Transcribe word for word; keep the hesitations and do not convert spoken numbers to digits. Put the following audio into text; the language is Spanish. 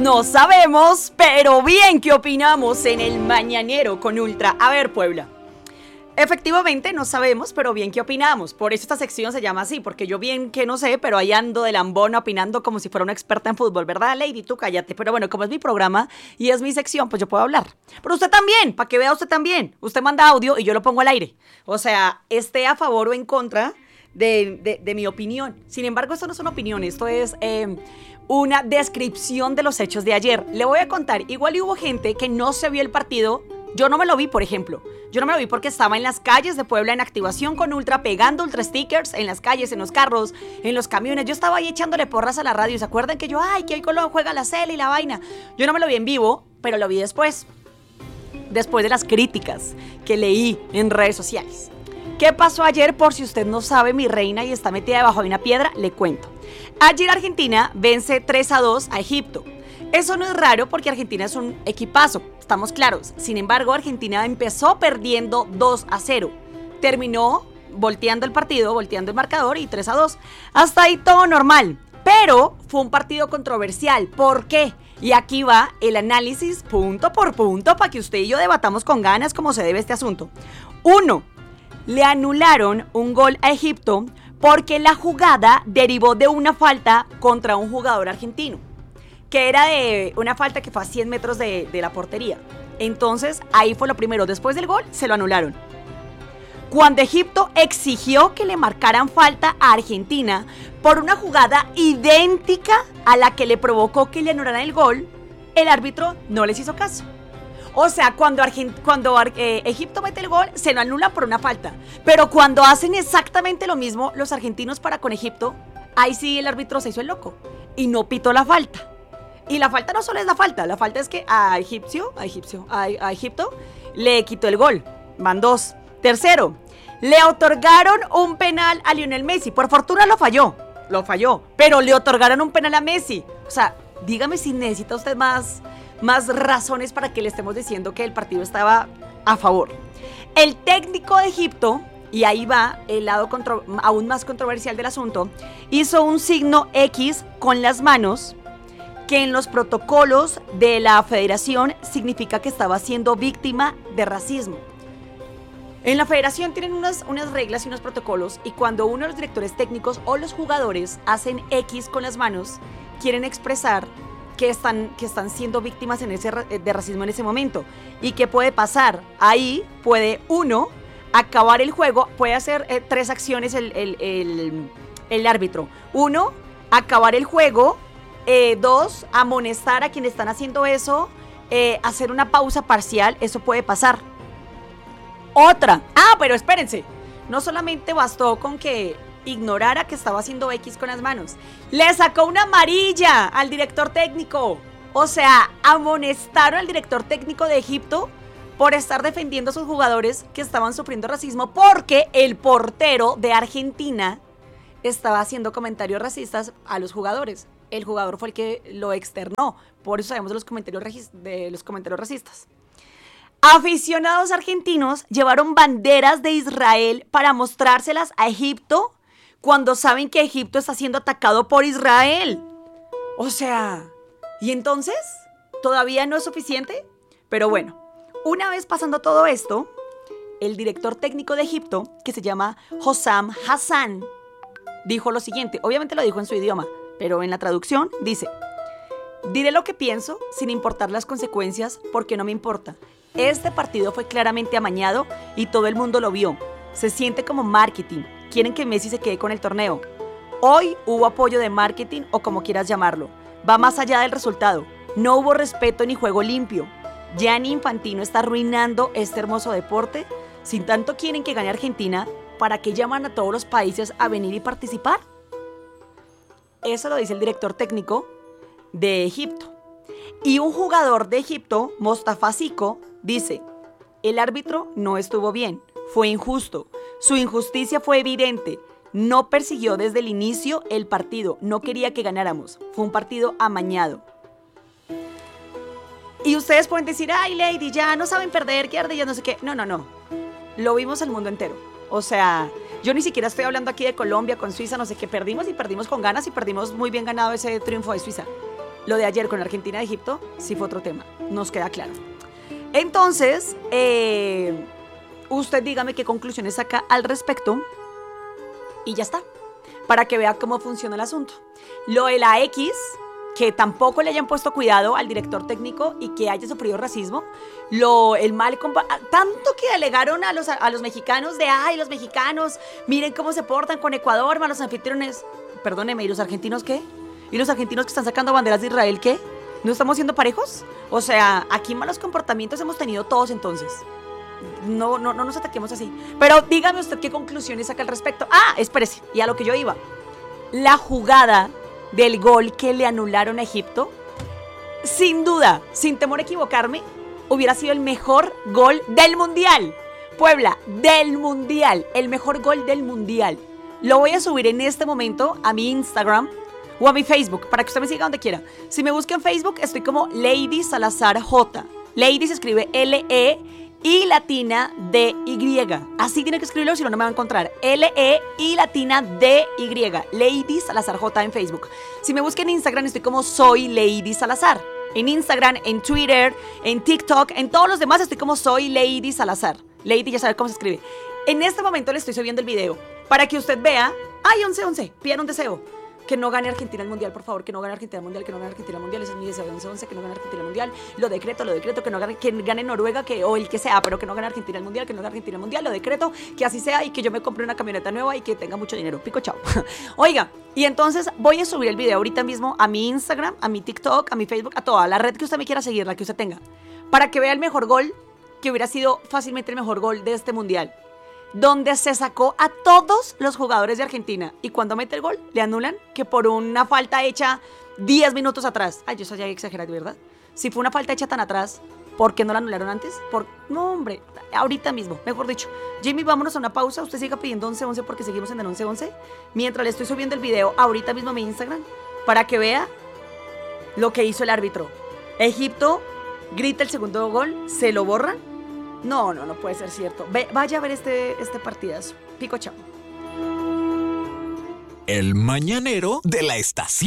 no sabemos, pero bien que opinamos en el Mañanero con Ultra. A ver, Puebla. Efectivamente, no sabemos, pero bien que opinamos. Por eso esta sección se llama así, porque yo bien que no sé, pero ahí ando de lambona opinando como si fuera una experta en fútbol, ¿verdad, Lady? Tú cállate. Pero bueno, como es mi programa y es mi sección, pues yo puedo hablar. Pero usted también, para que vea usted también. Usted manda audio y yo lo pongo al aire. O sea, esté a favor o en contra de, de, de mi opinión. Sin embargo, esto no son opiniones, esto es eh, una descripción de los hechos de ayer. Le voy a contar, igual y hubo gente que no se vio el partido. Yo no me lo vi, por ejemplo. Yo no me lo vi porque estaba en las calles de Puebla en activación con Ultra, pegando Ultra stickers en las calles, en los carros, en los camiones. Yo estaba ahí echándole porras a la radio. ¿Se acuerdan que yo, ay, que hoy Colombia juega la Cele y la vaina? Yo no me lo vi en vivo, pero lo vi después. Después de las críticas que leí en redes sociales. ¿Qué pasó ayer? Por si usted no sabe, mi reina, y está metida debajo de una piedra, le cuento. Ayer Argentina vence tres a dos a Egipto. Eso no es raro porque Argentina es un equipazo, estamos claros. Sin embargo, Argentina empezó perdiendo dos a cero. Terminó volteando el partido, volteando el marcador y tres a dos. Hasta ahí todo normal. Pero fue un partido controversial. ¿Por qué? Y aquí va el análisis punto por punto para que usted y yo debatamos con ganas cómo se debe este asunto. Uno, le anularon un gol a Egipto porque la jugada derivó de una falta contra un jugador argentino, que era de una falta que fue a cien metros de, de la portería. Entonces, ahí fue lo primero. Después del gol, se lo anularon. Cuando Egipto exigió que le marcaran falta a Argentina por una jugada idéntica a la que le provocó que le anularan el gol, el árbitro no les hizo caso. O sea, cuando, Argent- cuando eh, Egipto mete el gol, se lo anulan por una falta. Pero cuando hacen exactamente lo mismo los argentinos para con Egipto, ahí sí el árbitro se hizo el loco y no pitó la falta. Y la falta no solo es la falta, la falta es que a Egipcio, a Egipcio, a, a Egipto le quitó el gol. Van dos. Tercero, le otorgaron un penal a Lionel Messi. Por fortuna lo falló, lo falló, pero le otorgaron un penal a Messi. O sea, dígame si necesita usted más, más razones para que le estemos diciendo que el partido estaba a favor. El técnico de Egipto, y ahí va el lado contro- aún más controversial del asunto, hizo un signo X con las manos, que en los protocolos de la federación significa que estaba siendo víctima de racismo. En la federación tienen unas, unas reglas y unos protocolos, y cuando uno de los directores técnicos o los jugadores hacen X con las manos, quieren expresar que están, que están siendo víctimas en ese, de racismo en ese momento. ¿Y qué puede pasar? Ahí puede uno acabar el juego, puede hacer eh, tres acciones el, el, el, el árbitro. Uno, acabar el juego. Eh, dos, amonestar a quienes están haciendo eso, eh, hacer una pausa parcial, eso puede pasar. Otra, ah, pero espérense, no solamente bastó con que ignorara que estaba haciendo X con las manos, le sacó una amarilla al director técnico. O sea, amonestaron al director técnico de Egipto por estar defendiendo a sus jugadores que estaban sufriendo racismo, porque el portero de Argentina estaba haciendo comentarios racistas a los jugadores. El jugador fue el que lo externó. Por eso sabemos de los comentarios, regis- de los comentarios racistas. Aficionados argentinos llevaron banderas de Israel para mostrárselas a Egipto cuando saben que Egipto está siendo atacado por Israel. O sea, ¿y entonces? ¿Todavía no es suficiente? Pero bueno, una vez pasando todo esto, el director técnico de Egipto, que se llama Hossam Hassan, dijo lo siguiente. Obviamente lo dijo en su idioma, pero en la traducción dice: diré lo que pienso sin importar las consecuencias, porque no me importa. Este partido fue claramente amañado y todo el mundo lo vio. Se siente como marketing. Quieren que Messi se quede con el torneo. Hoy hubo apoyo de marketing, o como quieras llamarlo. Va más allá del resultado. No hubo respeto ni juego limpio. Gianni Infantino está arruinando este hermoso deporte. Sin tanto quieren que gane Argentina, ¿para qué llaman a todos los países a venir y participar? Eso lo dice el director técnico de Egipto. Y un jugador de Egipto, Mostafa Siko, dice: el árbitro no estuvo bien, fue injusto, su injusticia fue evidente, no persiguió desde el inicio el partido, no quería que ganáramos, fue un partido amañado. Y ustedes pueden decir: ay, Lady, ya no saben perder, que arde, ya no sé qué. No, no, no, lo vimos el mundo entero. O sea, yo ni siquiera estoy hablando aquí de Colombia con Suiza, no sé qué, perdimos y perdimos con ganas y perdimos muy bien ganado ese triunfo de Suiza. Lo de ayer con Argentina y Egipto sí fue otro tema, nos queda claro. Entonces, eh, usted dígame qué conclusiones saca al respecto y ya está, para que vea cómo funciona el asunto. Lo de la X, que tampoco le hayan puesto cuidado al director técnico y que haya sufrido racismo, lo, el mal, compa- tanto que alegaron a los, a los mexicanos de, ay, los mexicanos, miren cómo se portan con Ecuador, malos anfitriones. Perdóneme, ¿y los argentinos qué? ¿Y los argentinos que están sacando banderas de Israel qué? ¿No estamos siendo parejos? O sea, aquí malos comportamientos hemos tenido todos entonces. No, no, no nos ataquemos así. Pero dígame usted qué conclusiones saca al respecto. Ah, espérese, y a lo que yo iba. La jugada del gol que le anularon a Egipto, sin duda, sin temor a equivocarme, hubiera sido el mejor gol del Mundial. Puebla, del Mundial, el mejor gol del Mundial. Lo voy a subir en este momento a mi Instagram o a mi Facebook, para que usted me siga donde quiera. Si me busca en Facebook, estoy como Lady Salazar J. Lady se escribe L E I latina D Y. Así tiene que escribirlo, si no, no me va a encontrar. L E I latina D Y. Lady Salazar J en Facebook. Si me busca en Instagram, estoy como Soy Lady Salazar. En Instagram, en Twitter, en TikTok, en todos los demás estoy como Soy Lady Salazar. Lady ya sabe cómo se escribe. En este momento le estoy subiendo el video para que usted vea. ¡Ay, once once! Pidan un deseo. Que no gane Argentina el Mundial, por favor, que no gane Argentina el Mundial, que no gane Argentina el Mundial, ese es mi deseo de once once, que no gane Argentina el Mundial, lo decreto, lo decreto, que no gane, que gane Noruega, que, o el que sea, pero que no gane Argentina el Mundial, que no gane Argentina el Mundial, lo decreto, que así sea y que yo me compre una camioneta nueva y que tenga mucho dinero, pico chao. Oiga, y entonces voy a subir el video ahorita mismo a mi Instagram, a mi TikTok, a mi Facebook, a toda la red que usted me quiera seguir, la que usted tenga, para que vea el mejor gol, que hubiera sido fácilmente el mejor gol de este Mundial, donde se sacó a todos los jugadores de Argentina y cuando mete el gol le anulan que por una falta hecha diez minutos atrás. Ay, yo soy ya exagerado, ¿verdad? Si fue una falta hecha tan atrás, ¿por qué no la anularon antes? Por... No, hombre, ahorita mismo, mejor dicho. Jimmy, vámonos a una pausa, usted siga pidiendo once once porque seguimos en el once once, mientras le estoy subiendo el video ahorita mismo a mi Instagram para que vea lo que hizo el árbitro. Egipto grita el segundo gol, se lo borran. No, no, no puede ser cierto. Ve, vaya a ver este, este partidazo. Pico chao. El mañanero de la estación.